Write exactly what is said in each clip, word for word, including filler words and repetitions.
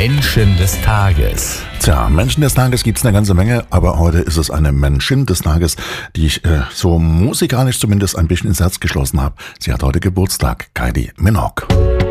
Menschen des Tages. Tja, Menschen des Tages gibt's eine ganze Menge, aber heute ist es eine Menschin des Tages, die ich äh, so musikalisch zumindest ein bisschen ins Herz geschlossen habe. Sie hat heute Geburtstag, Kylie Minogue.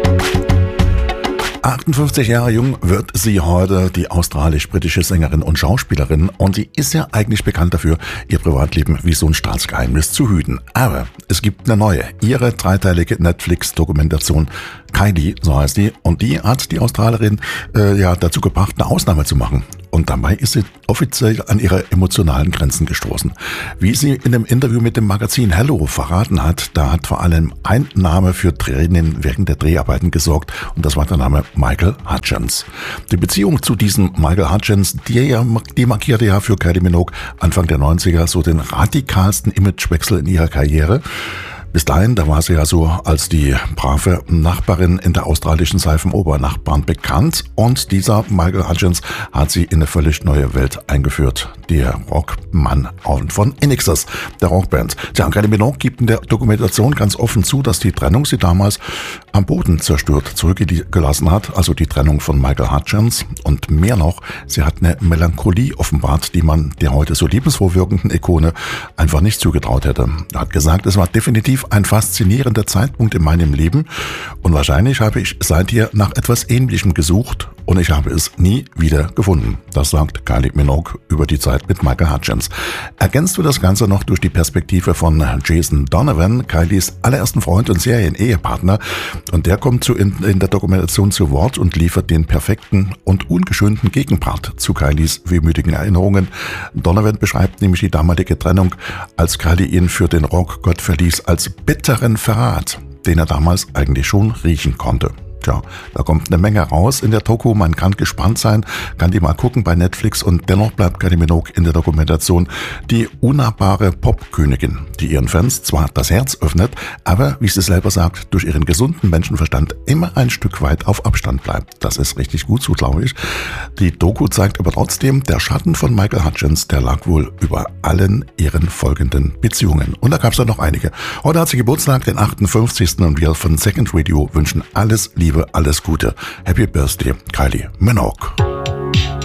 achtundfünfzig Jahre jung wird sie heute, die australisch-britische Sängerin und Schauspielerin, und sie ist ja eigentlich bekannt dafür, ihr Privatleben wie so ein Staatsgeheimnis zu hüten. Aber es gibt eine neue, ihre dreiteilige Netflix-Dokumentation Kylie, so heißt die, und die hat die Australierin äh, ja dazu gebracht, eine Ausnahme zu machen. Und dabei ist sie offiziell an ihre emotionalen Grenzen gestoßen. Wie sie in dem Interview mit dem Magazin Hello verraten hat, da hat vor allem ein Name für Tränen während der Dreharbeiten gesorgt, und das war der Name Michael Hutchence. Die Beziehung zu diesem Michael Hutchence, die, die markierte ja für Kylie Minogue Anfang der neunziger so den radikalsten Imagewechsel in ihrer Karriere. Bis dahin, da war sie ja so als die brave Nachbarin in der australischen Seifenobernachbarn bekannt, und dieser Michael Hutchence hat sie in eine völlig neue Welt eingeführt. Der Rockmann von I N X S, der Rockband. Tja, Kylie Minogue gibt in der Dokumentation ganz offen zu, dass die Trennung sie damals am Boden zerstört zurückgelassen hat, also die Trennung von Michael Hutchence, und mehr noch, sie hat eine Melancholie offenbart, die man der heute so liebensfroh wirkenden Ikone einfach nicht zugetraut hätte. Er hat gesagt, es war definitiv ein faszinierender Zeitpunkt in meinem Leben, und wahrscheinlich habe ich seither nach etwas Ähnlichem gesucht und ich habe es nie wieder gefunden. Das sagt Kylie Minogue über die Zeit mit Michael Hutchence. Ergänzt wird das Ganze noch durch die Perspektive von Jason Donovan, Kylies allerersten Freund und Serien-Ehepartner, und der kommt zu in, in der Dokumentation zu Wort und liefert den perfekten und ungeschönten Gegenpart zu Kylies wehmütigen Erinnerungen. Donovan beschreibt nämlich die damalige Trennung, als Kylie ihn für den Rockgott verließ, als bitteren Verrat, den er damals eigentlich schon riechen konnte. Tja, da kommt eine Menge raus in der Doku, man kann gespannt sein, kann die mal gucken bei Netflix, und dennoch bleibt Kylie Minogue in der Dokumentation die unnahbare Popkönigin, die ihren Fans zwar das Herz öffnet, aber, wie sie selber sagt, durch ihren gesunden Menschenverstand immer ein Stück weit auf Abstand bleibt. Das ist richtig gut so, glaube ich. Die Doku zeigt aber trotzdem, der Schatten von Michael Hutchence, der lag wohl über allen ihren folgenden Beziehungen. Und da gab es dann noch einige. Heute hat sie Geburtstag, den achtundfünfzigsten und wir von Second Radio wünschen alles Liebe, alles Gute. Happy Birthday, Kylie Minogue.